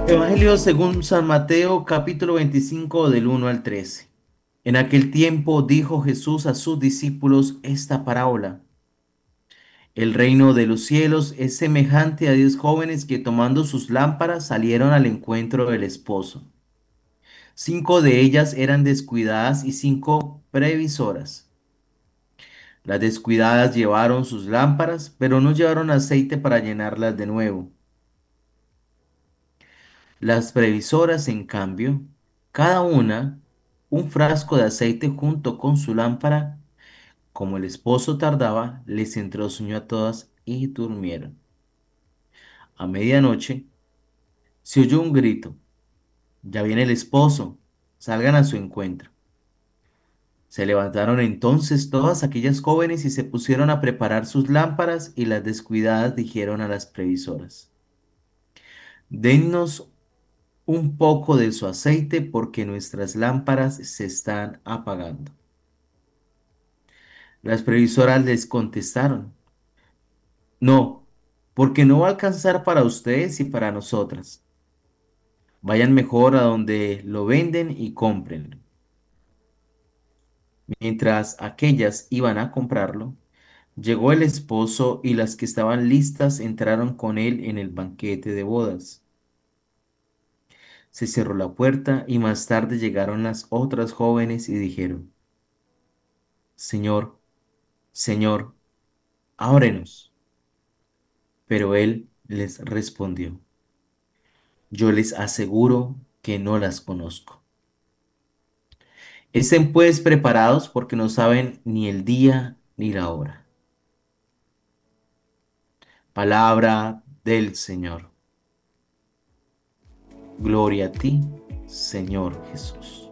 Evangelio según San Mateo, capítulo 25 del 1 al 13. En aquel tiempo dijo Jesús a sus discípulos esta parábola. El reino de los cielos es semejante a 10 jóvenes que tomando sus lámparas salieron al encuentro del esposo. 5 de ellas eran descuidadas y 5 previsoras. Las descuidadas llevaron sus lámparas, pero no llevaron aceite para llenarlas de nuevo. Las previsoras, en cambio, cada una un frasco de aceite junto con su lámpara. Como el esposo tardaba, les entró sueño a todas y durmieron. A medianoche se oyó un grito: ya viene el esposo, salgan a su encuentro. Se levantaron entonces todas aquellas jóvenes y se pusieron a preparar sus lámparas, y las descuidadas dijeron a las previsoras: dennos un poco de su aceite porque nuestras lámparas se están apagando. Las previsoras les contestaron: no, porque no va a alcanzar para ustedes y para nosotras. Vayan mejor a donde lo venden y compren. Mientras aquellas iban a comprarlo, llegó el esposo y las que estaban listas entraron con él en el banquete de bodas. Se cerró la puerta y más tarde llegaron las otras jóvenes y dijeron: Señor, Señor, ábrenos. Pero él les respondió: yo les aseguro que no las conozco. Estén pues preparados porque no saben ni el día ni la hora. Palabra del Señor. Gloria a ti, Señor Jesús.